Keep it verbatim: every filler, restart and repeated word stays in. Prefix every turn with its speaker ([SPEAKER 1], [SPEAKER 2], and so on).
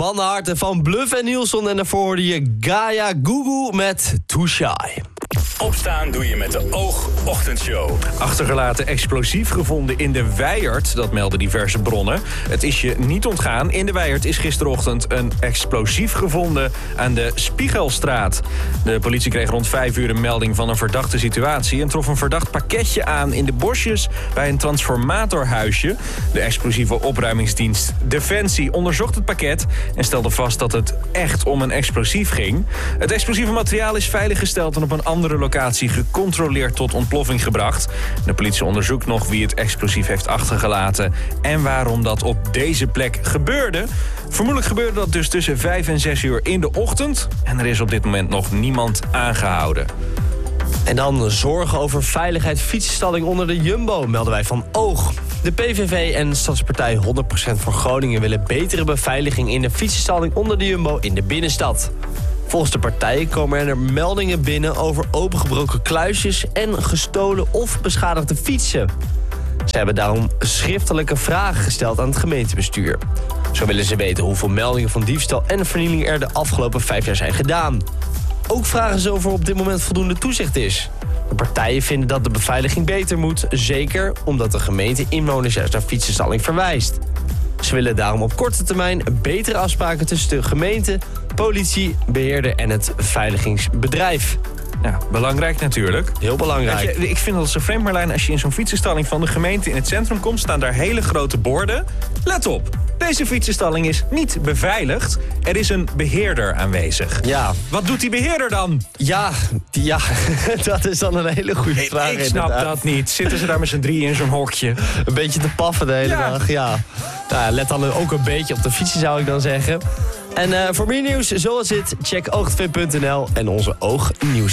[SPEAKER 1] van de harten van Bluff en Nielsen. En daarvoor hoorde je Gaia Gugu met Too Shy.
[SPEAKER 2] Opstaan doe je met de Oog-ochtendshow.
[SPEAKER 3] Achtergelaten explosief gevonden in de Wijert, dat melden diverse bronnen. Het is je niet ontgaan. In de Wijert is gisterochtend een explosief gevonden aan de Spiegelstraat. De politie kreeg rond vijf uur een melding van een verdachte situatie en trof een verdacht pakketje aan in de bosjes bij een transformatorhuisje. De explosieve opruimingsdienst Defensie onderzocht het pakket en stelde vast dat het echt om een explosief ging. Het explosieve materiaal is veiliggesteld en op een andere locatie gecontroleerd tot ontploffing gebracht. De politie onderzoekt nog wie het explosief heeft achtergelaten en waarom dat op deze plek gebeurde. Vermoedelijk gebeurde dat dus tussen vijf en zes uur in de ochtend en er is op dit moment nog niemand aangehouden.
[SPEAKER 1] En dan zorgen over veiligheid fietsenstalling onder de Jumbo, melden wij van Oog. De P V V en Stadspartij honderd procent voor Groningen willen betere beveiliging in de fietsenstalling onder de Jumbo in de binnenstad. Volgens de partijen komen er meldingen binnen over opengebroken kluisjes en gestolen of beschadigde fietsen. Ze hebben daarom schriftelijke vragen gesteld aan het gemeentebestuur. Zo willen ze weten hoeveel meldingen van diefstal en vernieling er de afgelopen vijf jaar zijn gedaan. Ook vragen ze of er op dit moment voldoende toezicht is. De partijen vinden dat de beveiliging beter moet, zeker omdat de gemeente inwoners juist naar fietsenstalling verwijst. Ze willen daarom op korte termijn betere afspraken tussen de gemeente, politie, beheerder en het veiligingsbedrijf.
[SPEAKER 3] Ja, belangrijk natuurlijk.
[SPEAKER 1] Heel belangrijk.
[SPEAKER 3] Je, ik vind dat zo vreemd, Marlijn, als je in zo'n fietsenstalling van de gemeente in het centrum komt, staan daar hele grote borden. Let op, deze fietsenstalling is niet beveiligd. Er is een beheerder aanwezig.
[SPEAKER 1] Ja.
[SPEAKER 3] Wat doet die beheerder dan?
[SPEAKER 1] Ja, ja dat is dan een hele goede
[SPEAKER 3] Hey,
[SPEAKER 1] vraag.
[SPEAKER 3] ik snap
[SPEAKER 1] inderdaad.
[SPEAKER 3] dat niet. Zitten ze daar met z'n drieën in zo'n hokje?
[SPEAKER 1] Een beetje te paffen de hele
[SPEAKER 3] Ja.
[SPEAKER 1] dag, ja. Nou, let dan ook een beetje op de fietsen, zou ik dan zeggen. En uh, voor meer nieuws zoals dit, check oogtv punt n l en onze Oog Nieuws.